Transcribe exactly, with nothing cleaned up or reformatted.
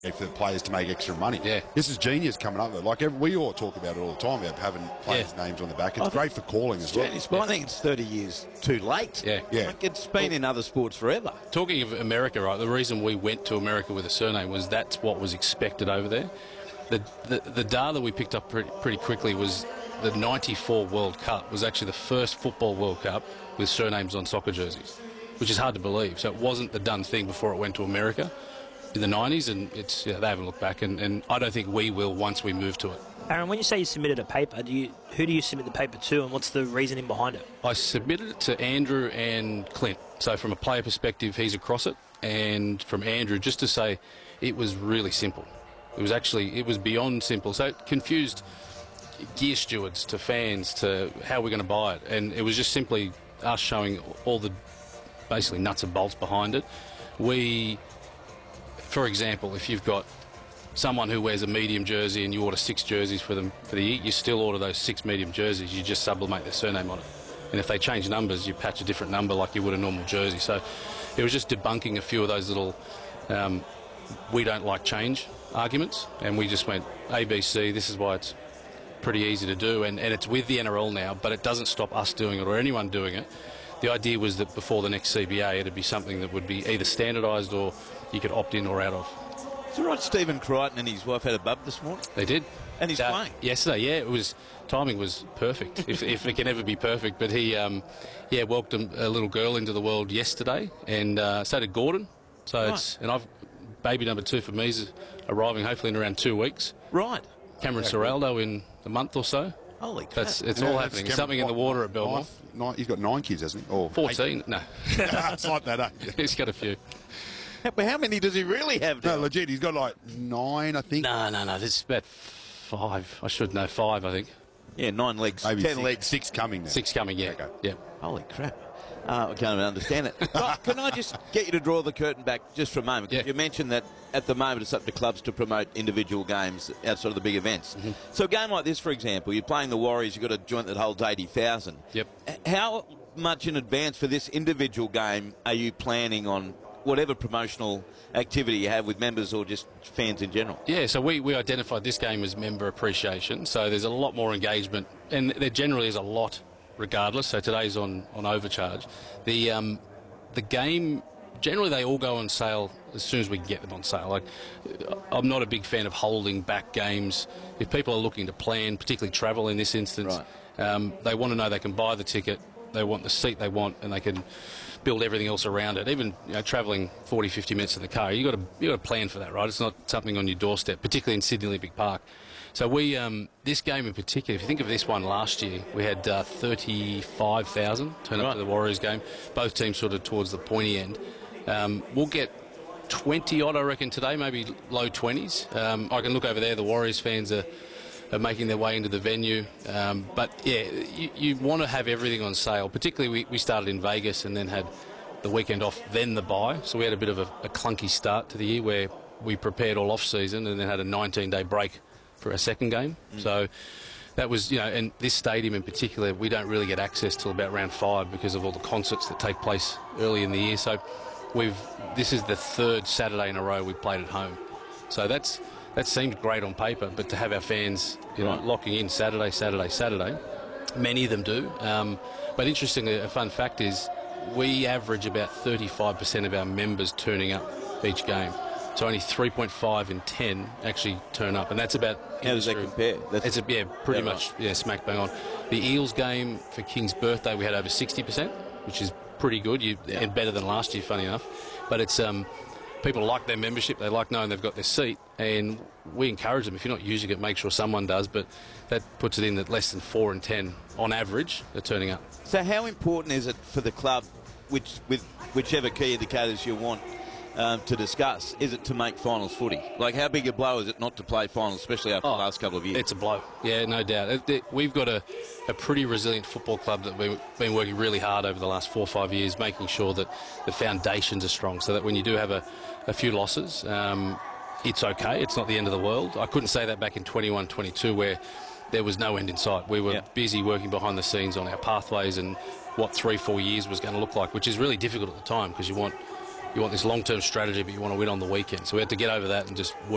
for the players to make extra money. Yeah. This is genius coming up. Like every, we all talk about it all the time about having players' Yeah. names on the back. It's great for calling as well. Genius, but I think it's thirty years too late. Yeah. Yeah. Like it's been in other sports forever. Talking of America, right, the reason we went to America with a surname was that's what was expected over there. The, the, the data we picked up pretty, pretty quickly was the ninety-four World Cup was actually the first football World Cup with surnames on soccer jerseys, which is hard to believe. So it wasn't the done thing before it went to America in the nineties, and it's yeah, they haven't looked back, and, and I don't think we will once we move to it. Aaron, when you say you submitted a paper, do you who do you submit the paper to, and what's the reasoning behind it? I submitted it to Andrew and Clint. So from a player perspective, he's across it, and from Andrew, just to say it was really simple. It was actually, it was beyond simple. So it confused gear stewards to fans to how we're going to buy it, and it was just simply us showing all the basically nuts and bolts behind it. We, for example, if you've got someone who wears a medium jersey and you order six jerseys for them for the year, you still order those six medium jerseys, you just sublimate their surname on it. And if they change numbers, you patch a different number like you would a normal jersey. So it was just debunking a few of those little um, we don't like change arguments, and we just went A, B, C, this is why it's pretty easy to do, and, and it's with the N R L now, but it doesn't stop us doing it or anyone doing it. The idea was that before the next C B A, it'd be something that would be either standardised or you could opt in or out of. Is it right Stephen Crichton and his wife had a bub this morning? They did. And he's uh, playing? Yesterday, yeah. It was, timing was perfect, if, if it can ever be perfect. But he, um, yeah, welcomed a little girl into the world yesterday, and uh, so did Gordon. So Right. it's, and I've, baby number two for me is arriving hopefully in around two weeks. Right. Cameron Serraldo in a month or so. Holy crap. That's It's Yeah, all that's happening. Cameron- Something in the water at Belmont. Nine, nine, he's got nine kids, hasn't he? Or fourteen, no. it's like that, eh? He's got a few. How, how many does he really have No, now? legit, he's got like nine, I think. No, no, no. There's about five. I should know five, I think. Yeah, nine legs, Maybe ten six, legs. six coming now. Six coming, yeah. Okay. Yeah. Holy crap. Uh, I can't even understand it. Right, can I just get you to draw the curtain back just for a moment? Yeah. You mentioned that at the moment it's up to clubs to promote individual games outside of the big events. Mm-hmm. So a game like this, for example, you're playing the Warriors, you've got a joint that holds eighty thousand. Yep. H- How much in advance for this individual game are you planning on whatever promotional activity you have with members or just fans in general? Yeah, so we, we identified this game as member appreciation, so there's a lot more engagement, and there generally is a lot regardless, so today's on, on overcharge. The um, the game, generally they all go on sale as soon as we can get them on sale. Like, I'm not a big fan of holding back games. If people are looking to plan, particularly travel in this instance, Right. um, they want to know they can buy the ticket, they want the seat they want, and they can build everything else around it. Even you know, travelling forty, fifty minutes in the car, you got to you got to plan for that, right? It's not something on your doorstep, particularly in Sydney Olympic Park. So we, um, this game in particular, if you think of this one last year, we had uh, thirty-five thousand turn up Right. to the Warriors game. Both teams sort of towards the pointy end. Um, we'll get twenty odd, I reckon, today, maybe low twenties. Um, I can look over there. The Warriors fans are, are making their way into the venue. Um, but yeah, you, you want to have everything on sale. Particularly, we, we started in Vegas and then had the weekend off, then the bye. So we had a bit of a, a clunky start to the year where we prepared all off season and then had a nineteen day break for our second game. Mm. So that was, you know, and this stadium in particular, we don't really get access till about round five because of all the concerts that take place early in the year. So we've, this is the third Saturday in a row we've played at home. So that's, that seems great on paper, but to have our fans, you know, Right. locking in Saturday, Saturday, Saturday, many of them do. Um, but interestingly, a fun fact is we average about thirty-five percent of our members turning up each game. So only three point five in ten actually turn up, and that's about... How does that industry. compare? That's, It's a, yeah, pretty yeah, much, right. yeah, smack bang on. The Eels game for King's birthday, we had over sixty percent, which is pretty good, you, Yeah. and better than last year, funny enough. But it's um, people like their membership, they like knowing they've got their seat, and we encourage them, if you're not using it, make sure someone does, but that puts it in that less than four in ten, on average, are turning up. So how important is it for the club, which with whichever key indicators you want um, to discuss, is it to make finals footy? Like, how big a blow is it not to play finals, especially after Oh, the last couple of years? It's a blow. Yeah, no doubt. It, it, we've got a, a pretty resilient football club that we've been working really hard over the last four or five years, making sure that the foundations are strong, so that when you do have a, a few losses, um, it's okay. It's not the end of the world. I couldn't say that back in twenty-one twenty-two where there was no end in sight. We were Yeah. busy working behind the scenes on our pathways and what three, four years was going to look like, which is really difficult at the time because you want you want this long-term strategy, but you want to win on the weekend. So we had to get over that and just work